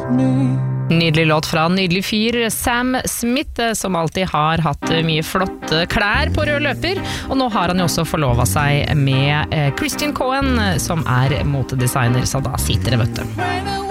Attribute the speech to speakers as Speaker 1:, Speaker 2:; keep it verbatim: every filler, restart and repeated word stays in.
Speaker 1: Nydelig låt fra en nydelig fyr, Sam Smith, som alltid har hatt mye flotte klær på rød løper, og nå har han jo også forlovet seg med Christian Cohen, som er motedesigner, så da sitter det, vet du.